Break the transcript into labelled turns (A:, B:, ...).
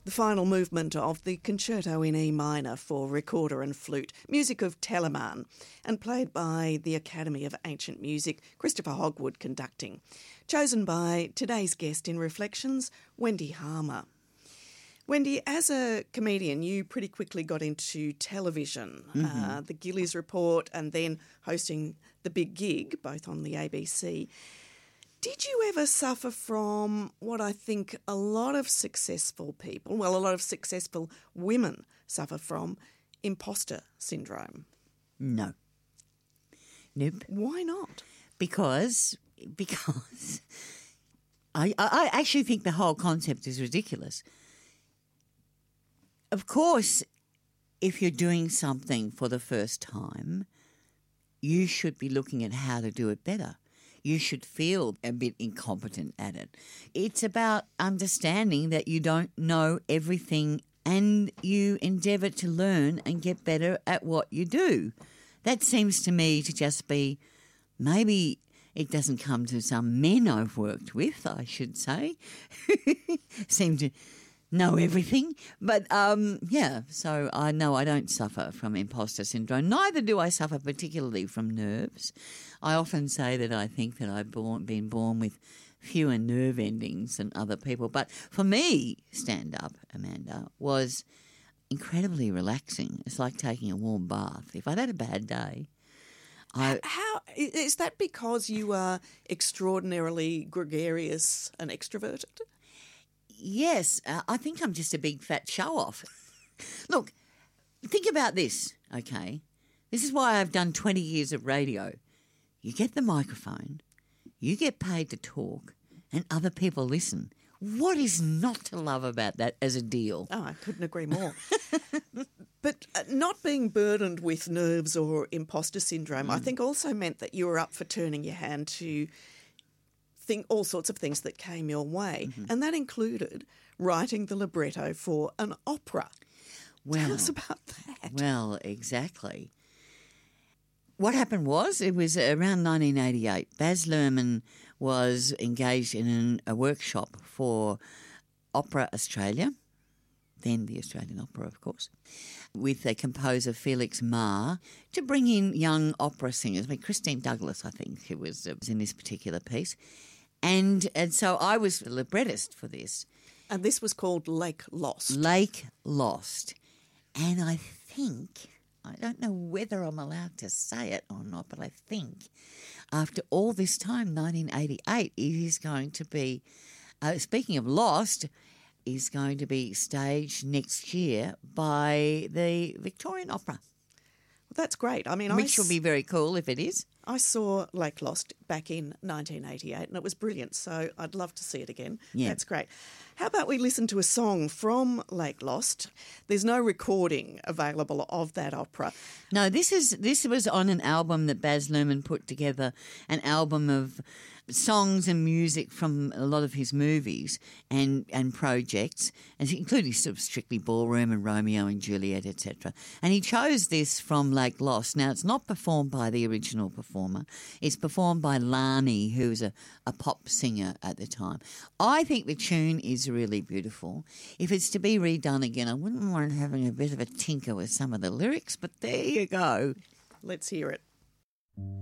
A: the final movement of the Concerto in E minor for recorder and flute, music of Telemann, and played by the Academy of Ancient Music, Christopher Hogwood conducting. Chosen by today's guest in Reflections, Wendy Harmer. Wendy, as a comedian, you pretty quickly got into television, the Gillies Report, and then hosting The Big Gig, both on the ABC. Did you ever suffer from what I think a lot of successful people, well, a lot of successful women suffer from, imposter syndrome?
B: No. Nope.
A: Why not?
B: Because I actually think the whole concept is ridiculous. Of course, if you're doing something for the first time, you should be looking at how to do it better. You should feel a bit incompetent at it. It's about understanding that you don't know everything and you endeavour to learn and get better at what you do. That seems to me to just be, maybe it doesn't come to some men I've worked with, I should say, seem to know everything. But, so I know I don't suffer from imposter syndrome. Neither do I suffer particularly from nerves. I often say that I think that I've been born with fewer nerve endings than other people. But for me, stand-up, Amanda, was incredibly relaxing. It's like taking a warm bath. If I'd had a bad day...
A: How is that because you are extraordinarily gregarious and extroverted?
B: Yes, I think I'm just a big fat show-off. Look, think about this, okay? This is why I've done 20 years of radio. You get the microphone, you get paid to talk, and other people listen. What is not to love about that as a deal?
A: Oh, I couldn't agree more. But not being burdened with nerves or imposter syndrome, I think also meant that you were up for turning your hand to think all sorts of things that came your way. And that included writing the libretto for an opera.
B: Well,
A: tell us about that.
B: Well, exactly. What happened was, it was around 1988. Baz Luhrmann was engaged in a workshop for Opera Australia, then the Australian Opera, of course, with a composer, Felix Marr, to bring in young opera singers. I mean, Christine Douglas, I think, who was in this particular piece. And so I was the librettist for this.
A: And this was called Lake Lost.
B: Lake Lost. And I think... I don't know whether I'm allowed to say it or not, but I think after all this time, 1988, it is going to be, speaking of Lost, is going to be staged next year by the Victorian Opera.
A: Well, that's great. I mean,
B: which will be very cool if it is.
A: I saw Lake Lost back in 1988 and it was brilliant, so I'd love to see it again.
B: Yeah.
A: That's great. How about we listen to a song from Lake Lost? There's no recording available of that opera.
B: No, this was on an album that Baz Luhrmann put together, an album of songs and music from a lot of his movies and projects, and including sort of Strictly Ballroom and Romeo and Juliet, etc. And he chose this from Lake Lost. Now, it's not performed by the original performer. It's performed by Lani, who was a pop singer at the time. I think the tune is really beautiful. If it's to be redone again, I wouldn't mind having a bit of a tinker with some of the lyrics, but there you go.
A: Let's hear it.